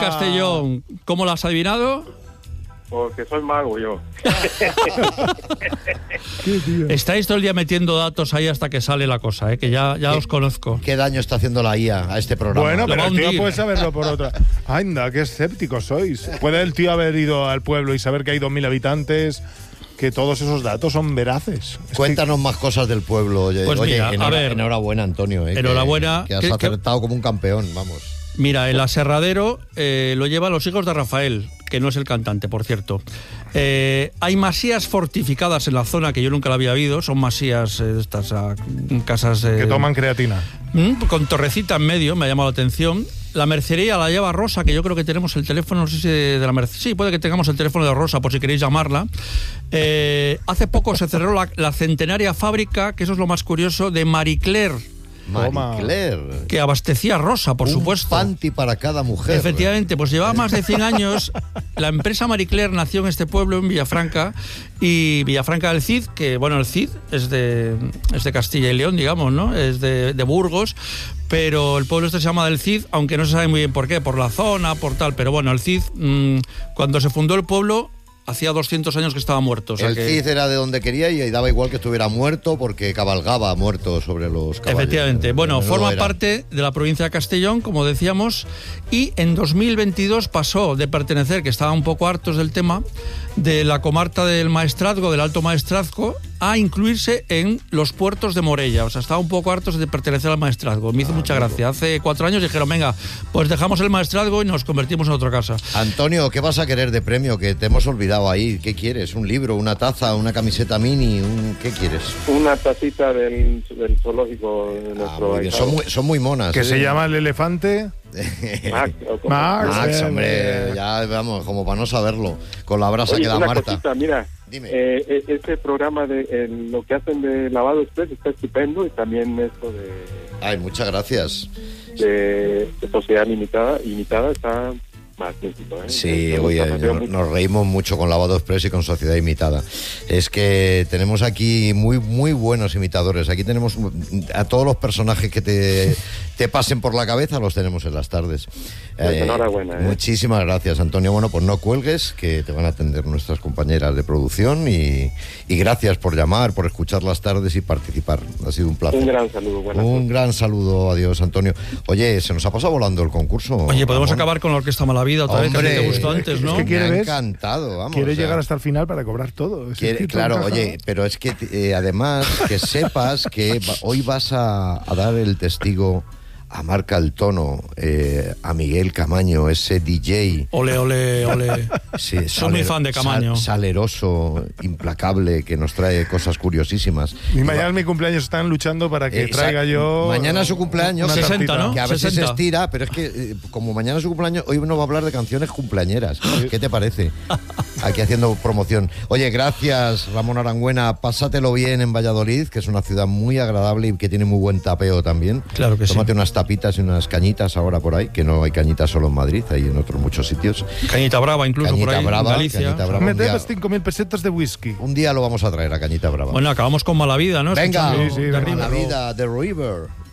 Castellón. ¿Cómo lo has adivinado? Porque soy mago yo. Qué tío. Estáis todo el día metiendo datos ahí hasta que sale la cosa, que ya os conozco. ¿Qué daño está haciendo la IA a este programa? Bueno, Lo pero va a el tío hundir. puede saberlo por otra. Anda, qué escépticos sois. ¿Puede el tío haber ido al pueblo y saber que hay 2.000 habitantes? Que todos esos datos son veraces. Cuéntanos más cosas del pueblo. Oye, Pues mira, a ver. enhorabuena, Antonio. Enhorabuena. Que has acertado como un campeón, vamos. Mira, el aserradero lo llevan los hijos de Rafael, que no es el cantante, por cierto. Hay masías fortificadas en la zona que yo nunca la había habido. Son masías estas casas Que toman creatina. con torrecita en medio, me ha llamado la atención. La mercería la lleva Rosa, que yo creo que tenemos el teléfono, no sé si de la mercería. Sí, puede que tengamos el teléfono de Rosa, por si queréis llamarla. Hace poco se cerró la centenaria fábrica, que eso es lo más curioso, de Marie Claire, Marie Claire. que abastecía Rosa, por supuesto. Un panty para cada mujer. Efectivamente, pues llevaba más de 100 años. La empresa Marie Claire nació en este pueblo, en Villafranca, y Villafranca del Cid, que bueno, el Cid es de Castilla y León, digamos, ¿no? Es de Burgos, pero el pueblo este se llama del Cid, aunque no se sabe muy bien por qué, por la zona, por tal, pero bueno, el Cid, cuando se fundó el pueblo, hacía 200 años que estaba muerto. O sea el Cid era de donde quería y daba igual que estuviera muerto porque cabalgaba muerto sobre los caballos. Efectivamente. Bueno, Menudo forma era. parte de la provincia de Castellón, como decíamos, y en 2022 pasó de pertenecer, que estaban un poco hartos del tema, de la comarca del Maestrazgo, del Alto Maestrazgo, a incluirse en los puertos de Morella. O sea, estaba un poco hartos de pertenecer al Maestrazgo. Me hizo mucha gracia. Hace 4 años dijeron, venga, pues dejamos el Maestrazgo y nos convertimos en otra casa. Antonio, ¿qué vas a querer de premio? Que te hemos olvidado ahí. ¿Qué quieres? ¿Un libro, una taza, una camiseta mini? ¿Qué quieres? Una tacita del zoológico de nuestro Muy bien. ahijado. Son muy monas. Que se llama el elefante. Max, o como- Max, hombre, ya vamos, como para no saberlo. Con la brasa Oye, queda una Marta. cosita, mira, Dime. este programa de lo que hacen de lavado express está estupendo, y también esto Ay, muchas gracias. de sociedad limitada está magnífico, ¿eh? Sí, Nos oye, apreció mucho. nos reímos mucho con Lavado Express y con Sociedad Imitada. Es que tenemos aquí muy, muy buenos imitadores. Aquí tenemos a todos los personajes que te pasen por la cabeza, los tenemos en las tardes. Pues enhorabuena, ¿eh? Muchísimas gracias, Antonio. Bueno, pues no cuelgues, que te van a atender nuestras compañeras de producción y gracias por llamar, por escuchar las tardes y participar. Ha sido un placer. Un gran saludo, buenas Un noches. gran saludo, adiós, Antonio. Oye, se nos ha pasado volando el concurso. Oye, podemos Ramón. acabar con la Orquesta Malavida otra vez, que a ti te gustó antes, ¿no? Es que quiere Me ha ver. encantado, vamos. Quiere o sea, llegar hasta el final para cobrar todo. Es quiere- que claro, todo encaja. oye, pero es que además que sepas que hoy vas a dar el testigo a Marca el Tono, a Miguel Camaño, ese DJ. Ole, ole, ole. Sí, Soy muy fan de Camaño. Saleroso, implacable, que nos trae cosas curiosísimas. Y mañana es mi cumpleaños, están luchando para que traiga yo. Mañana es su cumpleaños. una 60, tartita. ¿no? Que a ver si 60. se estira, pero es que como mañana es su cumpleaños, hoy nos va a hablar de canciones cumpleañeras. ¿Qué te parece? Aquí haciendo promoción. Oye, gracias, Ramón Arangüena. Pásatelo bien en Valladolid, que es una ciudad muy agradable y que tiene muy buen tapeo también. Claro que sí. Tómate unas tapitas y unas cañitas ahora por ahí, que no hay cañitas solo en Madrid, hay en otros muchos sitios. Cañita Brava, incluso Cañita por ahí, Brava, en Galicia. Cañita Brava. Me un día- debes 5.000 pesetas de whisky. Un día lo vamos a traer a Cañita Brava. Bueno, acabamos con Malavida, ¿no? Venga, Escuchando Sí, de venga, arriba. la vida, The River.